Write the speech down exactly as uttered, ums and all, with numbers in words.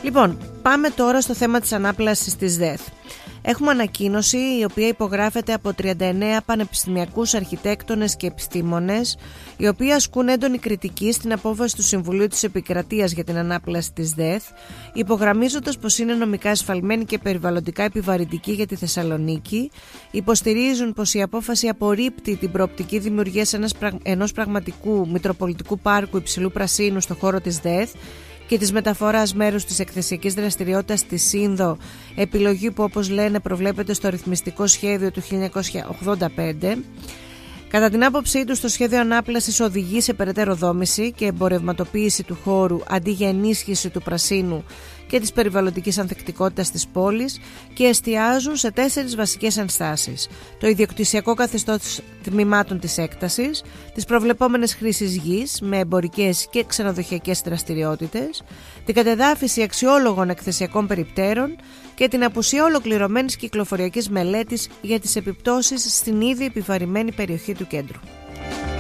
Λοιπόν, πάμε τώρα στο θέμα της ανάπλασης της ΔΕΘ. Έχουμε ανακοίνωση η οποία υπογράφεται από τριάντα εννέα πανεπιστημιακούς αρχιτέκτονες και επιστήμονες, οι οποίοι ασκούν έντονη κριτική στην απόφαση του Συμβουλίου της Επικρατείας για την ανάπλαση της ΔΕΘ, υπογραμμίζοντας πως είναι νομικά ασφαλμένη και περιβαλλοντικά επιβαρυντική για τη Θεσσαλονίκη. Υποστηρίζουν πως η απόφαση απορρίπτει την προοπτική δημιουργίας ενός πραγματικού μητροπολιτικού πάρκου υψηλού πρασίνου στο χώρο της ΔΕΘ και της μεταφοράς μέρους της εκθεσιακής δραστηριότητας στη Σύνδο, επιλογή που όπως λένε προβλέπεται στο ρυθμιστικό σχέδιο του χίλια εννιακόσια ογδόντα πέντε. Κατά την άποψή του, το σχέδιο ανάπλασης οδηγεί σε περαιτέρω δόμηση και εμπορευματοποίηση του χώρου αντί για ενίσχυση του πρασίνου και της περιβαλλοντικής ανθεκτικότητας της πόλης και εστιάζουν σε τέσσερις βασικές ενστάσεις: το ιδιοκτησιακό καθεστώς τμήματων της έκτασης, τις προβλεπόμενες χρήσεις γης με εμπορικές και ξενοδοχειακές δραστηριότητες, την κατεδάφιση αξιόλογων εκθεσιακών περιπτέρων και την απουσία ολοκληρωμένης κυκλοφοριακής μελέτης για τις επιπτώσεις στην ήδη επιβαρημένη περιοχή του κέντρου.